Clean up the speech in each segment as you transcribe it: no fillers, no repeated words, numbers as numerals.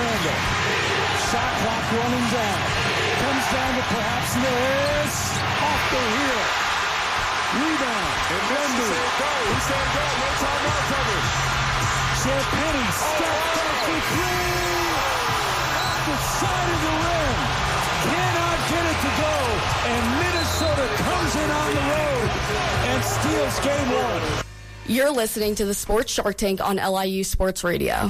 Randle. Shot clock running down. Comes down to perhaps this. Off the heel. Rebound. Wemby. He said go. No timeout coverage. Champagnie stepped back for three. Off the side of the rim. Cannot get it to go. And Minnesota comes in on the road and steals game one. You're listening to the Sports Shark Tank on LIU Sports Radio.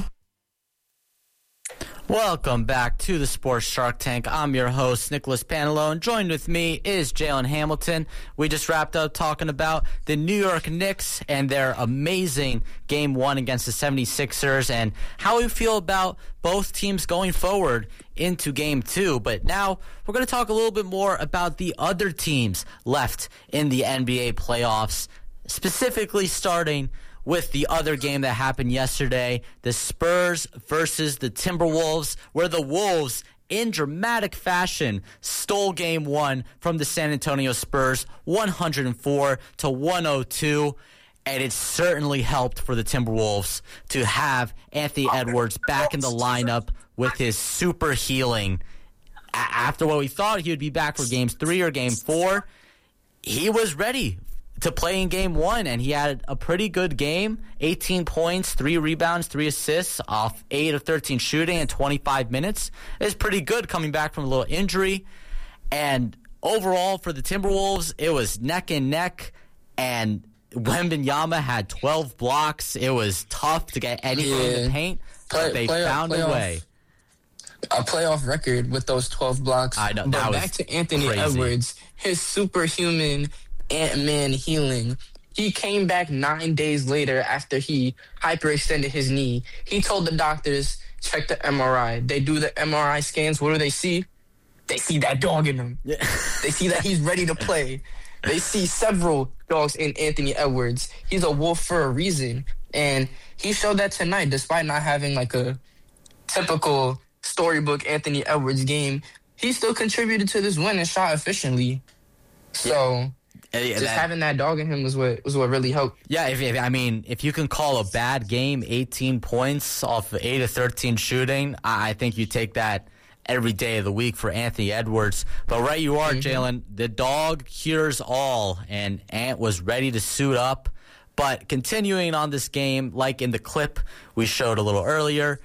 Welcome back to the Sports Shark Tank. I'm your host, Nicholas Pantalone. Joined with me is Jalen Hamilton. We just wrapped up talking about the New York Knicks and their amazing Game 1 against the 76ers and how we feel about both teams going forward into Game 2. But now we're going to talk a little bit more about the other teams left in the NBA playoffs, specifically starting with the other game that happened yesterday, the Spurs versus the Timberwolves, where the Wolves, in dramatic fashion, stole Game 1 from the San Antonio Spurs, 104-102. And it certainly helped for the Timberwolves to have Anthony Edwards back in the lineup with his super healing. After what we thought he would be back for Games 3 or Game 4, he was ready to play in Game 1, and he had a pretty good game, 18 points, 3 rebounds, 3 assists off 8 of 13 shooting in 25 minutes. It's pretty good coming back from a little injury. And overall for the Timberwolves, it was neck and neck, and Wembanyama had 12 blocks. It was tough to get anything in the paint, but they found a way. A playoff record with those 12 blocks. I know. But back to Anthony crazy. Edwards, his superhuman Ant-Man healing. He came back 9 days later after he hyperextended his knee. He told the doctors, check the MRI. They do the MRI scans. What do they see? They see that dog in him. Yeah. They see that he's ready to play. They see several dogs in Anthony Edwards. He's a wolf for a reason. And he showed that tonight, despite not having like a typical storybook Anthony Edwards game. He still contributed to this win and shot efficiently. So having that dog in him was what really helped. Yeah, if you can call a bad game 18 points off 8 of 13 shooting, I think you take that every day of the week for Anthony Edwards. But right you are, Jalen. The dog cures all, and Ant was ready to suit up. But continuing on this game, like in the clip we showed a little earlier,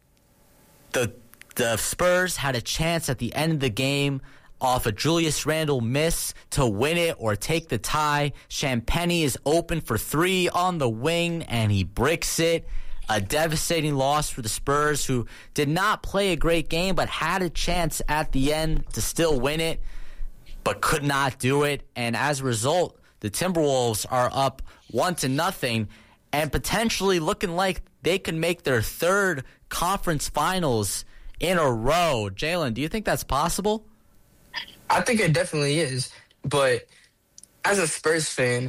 the Spurs had a chance at the end of the game off a Julius Randle miss to win it or take the tie. Champagnie is open for 3 on the wing, and he bricks it. A devastating loss for the Spurs, who did not play a great game but had a chance at the end to still win it, but could not do it. And as a result, the Timberwolves are up 1-0 and potentially looking like they could make their 3rd conference finals in a row. Jalen, do you think that's possible? I think it definitely is. But as a Spurs fan,